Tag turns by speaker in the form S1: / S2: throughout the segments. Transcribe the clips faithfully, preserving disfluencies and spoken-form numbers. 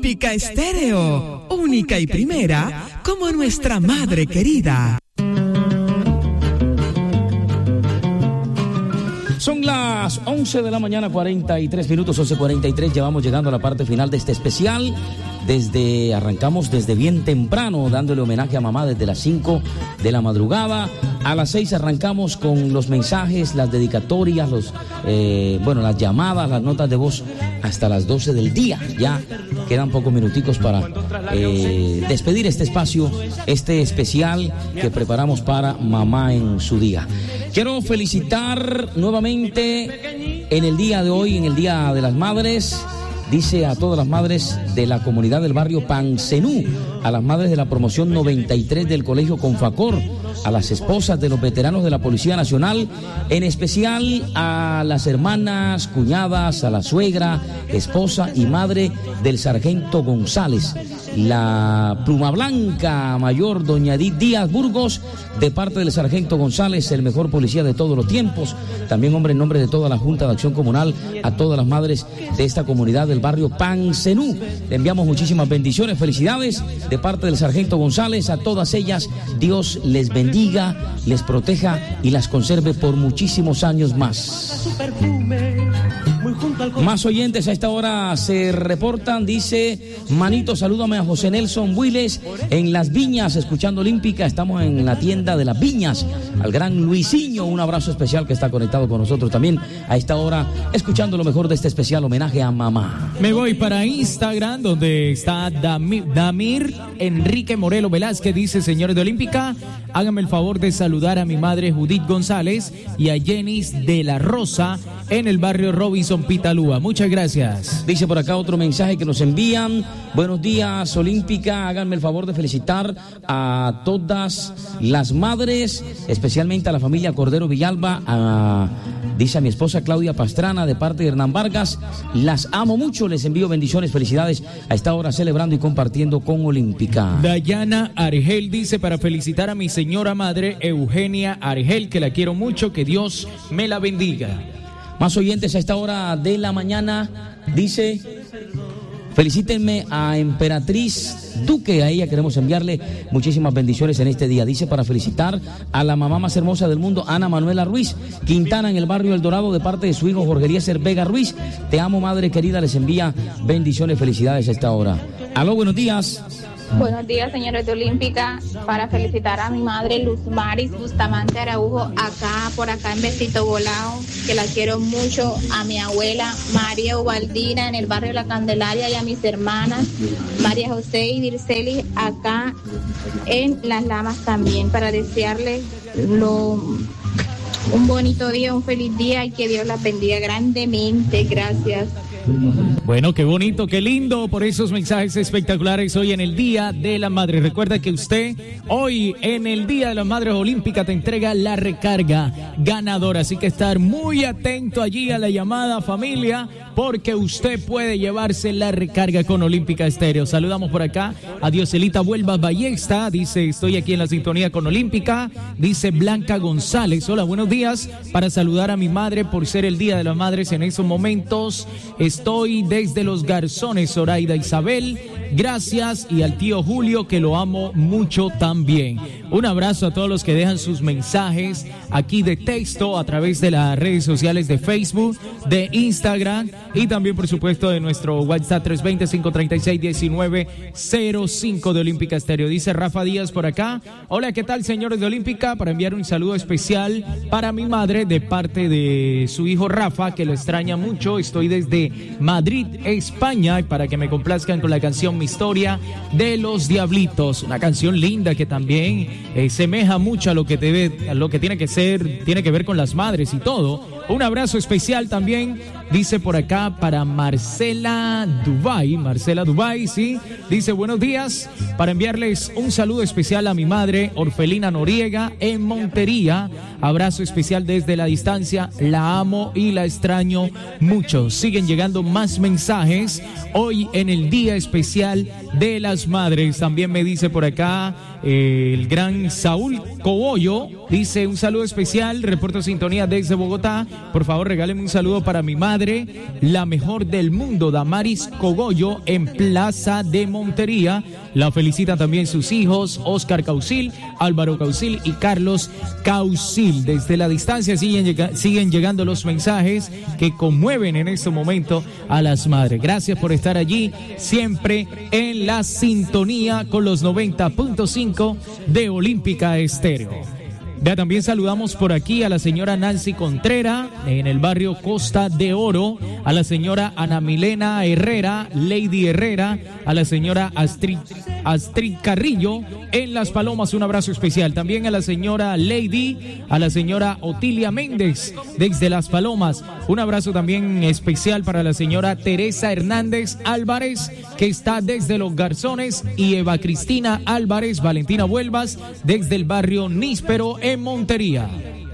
S1: Olímpica Estéreo, única y primera como nuestra madre querida.
S2: Son las once de la mañana, cuarenta y tres minutos, once cuarenta y tres. Ya vamos llegando a la parte final de este especial. Desde, arrancamos desde bien temprano, dándole homenaje a mamá desde las cinco de la madrugada. A las seis arrancamos con los mensajes, las dedicatorias, los, eh, bueno, las llamadas, las notas de voz hasta las doce del día. Ya quedan pocos minuticos para eh, despedir este espacio, este especial que preparamos para mamá en su día. Quiero felicitar nuevamente en el día de hoy, en el Día de las Madres, dice a todas las madres de la comunidad del barrio Pancenú, a las madres de la promoción noventa y tres del Colegio Confacor, a las esposas de los veteranos de la Policía Nacional, en especial a las hermanas, cuñadas, a la suegra, esposa y madre del sargento González, la pluma blanca mayor doña Edith Díaz Burgos, de parte del sargento González, el mejor policía de todos los tiempos. También, hombre, en nombre de toda la Junta de Acción Comunal, a todas las madres de esta comunidad del barrio Pancenú, le enviamos muchísimas bendiciones, felicidades de parte del sargento González a todas ellas. Dios les bendiga, les proteja y las conserve por muchísimos años más. Más oyentes a esta hora se reportan, dice Manito, salúdame a José Nelson Builes en Las Viñas, escuchando Olímpica. Estamos en la tienda de Las Viñas. Al gran Luisinho, un abrazo especial que está conectado con nosotros también a esta hora, escuchando lo mejor de este especial homenaje a mamá.
S3: Me voy para Instagram, donde está Damir, Damir Enrique Morelo Velázquez, dice: señores de Olímpica, háganme el favor de saludar a mi madre Judith González y a Jenis de la Rosa en el barrio Robinson Pitalúa. Muchas gracias.
S2: Dice por acá otro mensaje que nos envían: buenos días Olímpica, háganme el favor de felicitar a todas las madres, especialmente a la familia Cordero Villalba, a, dice a mi esposa Claudia Pastrana, de parte de Hernán Vargas, las amo mucho, les envío bendiciones, felicidades a esta hora celebrando y compartiendo con Olímpica.
S3: Dayana Argel dice: para felicitar a mi señora madre Eugenia Argel, que la quiero mucho, que Dios me la bendiga.
S2: Más oyentes a esta hora de la mañana, dice: felicítenme a Emperatriz Duque, a ella queremos enviarle muchísimas bendiciones en este día. Dice: para felicitar a la mamá más hermosa del mundo, Ana Manuela Ruiz Quintana, en el barrio El Dorado, de parte de su hijo Jorge Eliezer Vega Ruiz. Te amo, madre querida, les envía bendiciones, felicidades a esta hora. Aló, buenos días.
S4: Buenos días, señores de Olímpica, para felicitar a mi madre Luz Maris Bustamante Araujo, acá, por acá en Besito Volado, que la quiero mucho, a mi abuela María Ubaldina en el barrio La Candelaria, y a mis hermanas María José y Dirceli acá en Las Lamas también, para desearles lo, un bonito día, un feliz día, y que Dios las bendiga grandemente. Gracias.
S3: Bueno, qué bonito, qué lindo por esos mensajes espectaculares hoy en el Día de la Madre. Recuerda que usted hoy en el Día de las Madres Olímpica te entrega la recarga ganadora, así que estar muy atento allí a la llamada, familia, porque usted puede llevarse la recarga con Olímpica Estéreo. Saludamos por acá a Dioselita Huelva Ballesta, dice: estoy aquí en la sintonía con Olímpica. Dice Blanca González: hola, buenos días, para saludar a mi madre por ser el Día de las Madres en esos momentos. Estoy desde Los Garzones, Zoraida Isabel, gracias, y al tío Julio, que lo amo mucho también. Un abrazo a todos los que dejan sus mensajes aquí de texto a través de las redes sociales de Facebook, de Instagram, y también por supuesto de nuestro WhatsApp tres dos cero, cinco tres seis, uno nueve cero cinco de Olímpica Estéreo. Dice Rafa Díaz por acá: hola, ¿qué tal, señores de Olímpica? Para enviar un saludo especial para mi madre de parte de su hijo Rafa, que lo extraña mucho. Estoy desde Madrid, España, y para que me complazcan con la canción Mi Historia de Los Diablitos, una canción linda que también eh, semeja mucho a lo que debe, a lo que tiene que ser, tiene que ver con las madres y todo. Un abrazo especial también, dice por acá, para Marcela Dubay, Marcela Dubay, sí, dice: buenos días, para enviarles un saludo especial a mi madre Orfelina Noriega en Montería. Abrazo especial desde la distancia, la amo y la extraño mucho. Siguen llegando más mensajes hoy en el Día Especial de las Madres. También me dice por acá eh, el gran Saúl Cobollo, dice: un saludo especial, reporto sintonía desde Bogotá, por favor regáleme un saludo para mi madre madre, la mejor del mundo, Damaris Cogollo, en Plaza de Montería. La felicitan también sus hijos, Oscar Causil, Álvaro Causil y Carlos Causil. Desde la distancia siguen, lleg- siguen llegando los mensajes que conmueven en este momento a las madres. Gracias por estar allí, siempre en la sintonía con los noventa punto cinco de Olímpica Estéreo. Ya también saludamos por aquí a la señora Nancy Contrera en el barrio Costa de Oro, a la señora Ana Milena Herrera, Lady Herrera, a la señora Astrid, Astrid Carrillo en Las Palomas, un abrazo especial. También a la señora Lady, a la señora Otilia Méndez desde Las Palomas, un abrazo también especial para la señora Teresa Hernández Álvarez, que está desde Los Garzones, y Eva Cristina Álvarez, Valentina Vuelvas desde el barrio Níspero en Montería.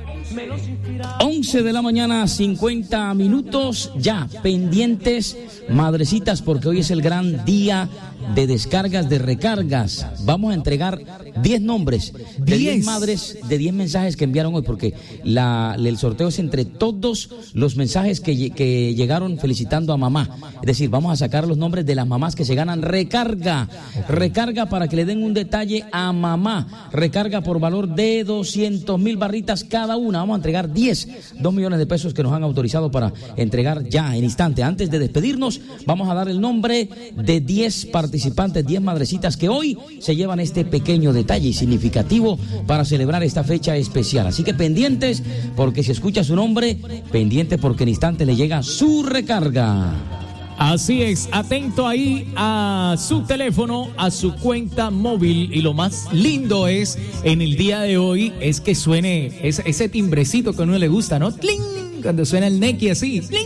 S2: once de la mañana, cincuenta minutos, ya pendientes, madrecitas, porque hoy es el gran día de descargas, de recargas. Vamos a entregar diez nombres de diez madres, de diez mensajes que enviaron hoy, porque la, el sorteo es entre todos los mensajes que, que llegaron felicitando a mamá. Es decir, vamos a sacar los nombres de las mamás que se ganan recarga. Recarga para que le den un detalle a mamá. Recarga por valor de doscientos mil barritas cada una. Vamos a entregar diez, dos millones de pesos que nos han autorizado para entregar ya en instante. Antes de despedirnos, vamos a dar el nombre de diez participantes, diez madrecitas que hoy se llevan este pequeño detalle y significativo para celebrar esta fecha especial. Así que pendientes, porque si escucha su nombre, pendiente porque en instante le llega su recarga.
S3: Así es, atento ahí a su teléfono, a su cuenta móvil, y lo más lindo es, en el día de hoy, es que suene ese, ese timbrecito que a uno le gusta, ¿no? ¡Tling! Cuando suena el Neki así, ¡tling!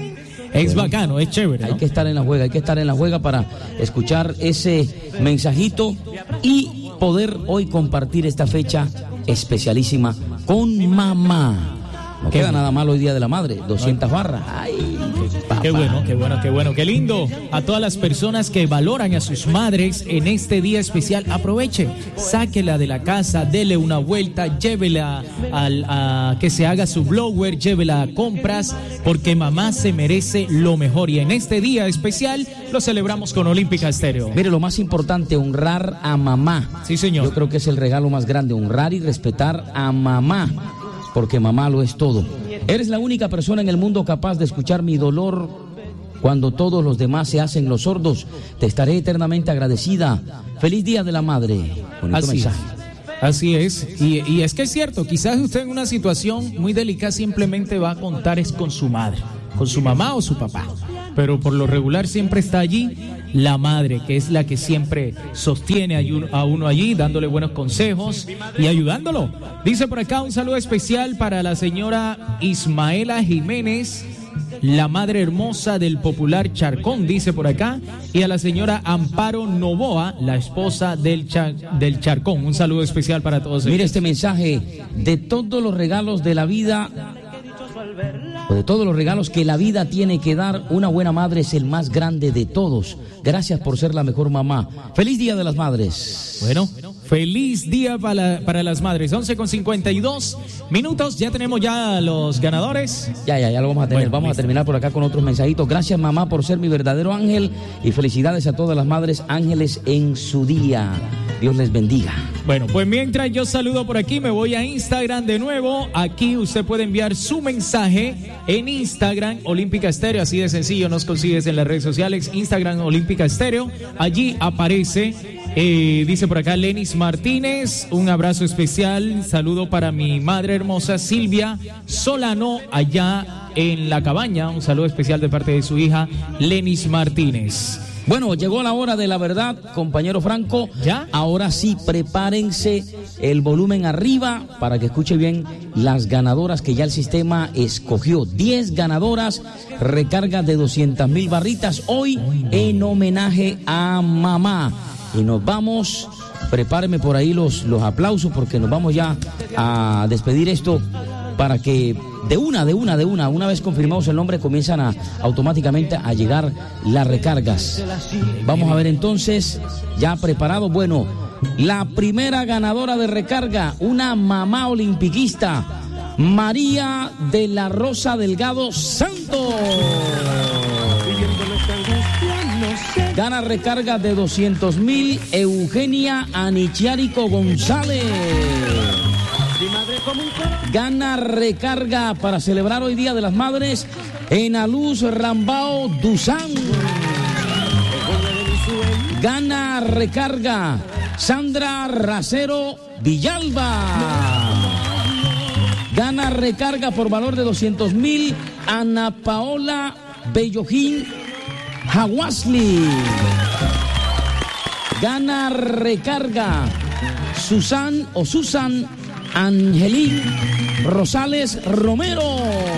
S3: Es bacano, es chévere, ¿no?
S2: Hay que estar en la juega, hay que estar en la juega para escuchar ese mensajito y poder hoy compartir esta fecha especialísima con mamá. No queda nada mal hoy Día de la Madre, doscientas barras. Ay, papá.
S3: Qué bueno, qué bueno, qué bueno, qué lindo. A todas las personas que valoran a sus madres en este día especial, aproveche, sáquela de la casa, dele una vuelta, llévela al, a que se haga su blower, llévela a compras, porque mamá se merece lo mejor. Y en este día especial lo celebramos con Olímpica Estéreo.
S2: Mire, lo más importante, honrar a mamá.
S3: Sí, señor.
S2: Yo creo que es el regalo más grande, honrar y respetar a mamá, porque mamá lo es todo. Eres la única persona en el mundo capaz de escuchar mi dolor cuando todos los demás se hacen los sordos. Te estaré eternamente agradecida. Feliz Día de la Madre. Bonito
S3: Así
S2: mensaje.
S3: es. Así es, y, y es que es cierto, quizás usted en una situación muy delicada simplemente va a contar es con su madre, con su mamá o su papá, pero por lo regular siempre está allí la madre, que es la que siempre sostiene a uno allí, dándole buenos consejos y ayudándolo. Dice por acá un saludo especial para la señora Ismaela Jiménez, la madre hermosa del popular Charcón, dice por acá, y a la señora Amparo Novoa, la esposa del, Char, del Charcón. Un saludo especial para todos ellos.
S2: Mire este mensaje: de todos los regalos de la vida, o de todos los regalos que la vida tiene que dar, una buena madre es el más grande de todos. Gracias por ser la mejor mamá. Feliz Día de las Madres.
S3: Bueno, feliz día para, para las madres. once con cincuenta y dos minutos. Ya tenemos ya los ganadores.
S2: Ya, ya, ya lo vamos a tener.
S3: Bueno,
S2: vamos
S3: listo.
S2: a terminar por acá con otros mensajitos. Gracias, mamá, por ser mi verdadero ángel. Y felicidades a todas las madres ángeles en su día. Dios les bendiga.
S3: Bueno, pues mientras yo saludo por aquí, me voy a Instagram de nuevo. Aquí usted puede enviar su mensaje en Instagram, Olímpica Estéreo. Así de sencillo, nos consigues en las redes sociales, Instagram, Olímpica Estéreo. Allí aparece, eh, dice por acá Lenis Martínez, un abrazo especial, saludo para mi madre hermosa Silvia Solano, allá en La Cabaña. Un saludo especial de parte de su hija Lenis Martínez.
S2: Bueno, llegó la hora de la verdad, compañero Franco.
S3: ¿Ya?
S2: Ahora sí, prepárense el volumen arriba para que escuche bien las ganadoras que ya el sistema escogió. diez ganadoras, recarga de doscientas mil barritas hoy en homenaje a mamá. Y nos vamos, prepárenme por ahí los, los aplausos porque nos vamos ya a despedir esto para que de una, de una, de una, una vez confirmados el nombre, comienzan a automáticamente a llegar las recargas. Vamos a ver entonces, ya preparado. Bueno, la primera ganadora de recarga, una mamá olimpiquista, María de la Rosa Delgado Santos. Gana recarga de doscientos mil Eugenia Anichiarico González. Gana recarga para celebrar hoy Día de las Madres Enaluz Rambao Duzán. Gana recarga Sandra Racero Villalba. Gana recarga por valor de doscientos mil Ana Paola Bellojín Hawasley. Gana recarga Susan o Susan Angelín Rosales Romero.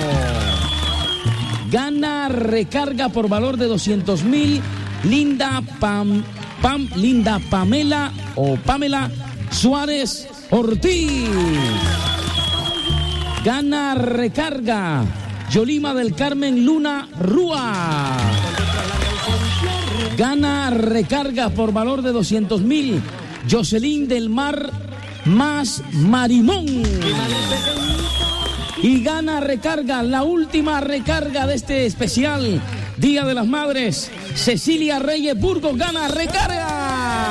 S2: Gana recarga por valor de doscientos mil Linda Pam, Pam Linda Pamela o Pamela Suárez Ortiz. Gana recarga Yolima del Carmen Luna Rúa. Gana recarga por valor de doscientos mil Jocelyn del Mar Más Marimón. Y gana recarga, la última recarga de este especial Día de las Madres, Cecilia Reyes Burgos gana recarga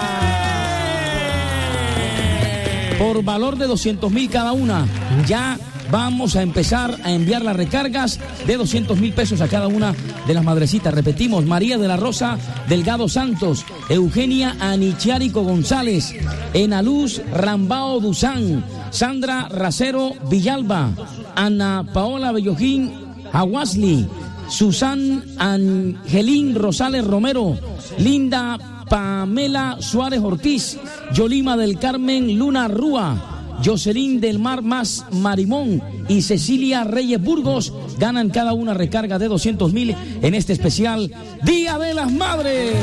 S2: por valor de doscientos mil cada una. Ya vamos a empezar a enviar las recargas de doscientos mil pesos a cada una de las madrecitas. Repetimos, María de la Rosa Delgado Santos, Eugenia Anichiarico González, Enaluz Rambao Duzán, Sandra Racero Villalba, Ana Paola Bellojín Hawasley, Susan Angelín Rosales Romero, Linda Pamela Suárez Ortiz, Yolima del Carmen Luna Rúa, Jocelyn del Mar Más Marimón y Cecilia Reyes Burgos ganan cada una recarga de doscientos mil en este especial Día de las Madres.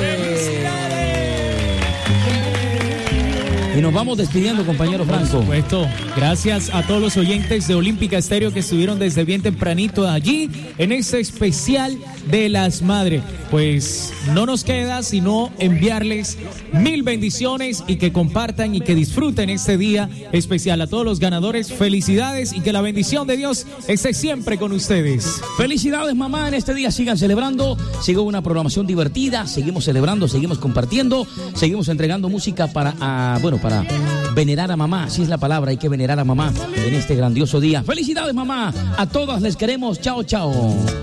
S2: Y nos vamos despidiendo, compañero Franco.
S3: Por supuesto, gracias a todos los oyentes de Olímpica Estéreo que estuvieron desde bien tempranito allí en este especial de las madres. Pues no nos queda sino enviarles mil bendiciones y que compartan y que disfruten este día especial. A todos los ganadores, felicidades y que la bendición de Dios esté siempre con ustedes.
S2: Felicidades, mamá, en este día sigan celebrando, sigue una programación divertida, seguimos celebrando, seguimos compartiendo, seguimos entregando música para, uh, bueno, para venerar a mamá, así es la palabra, hay que venerar a mamá en este grandioso día. Felicidades, mamá, a todas les queremos, chao, chao.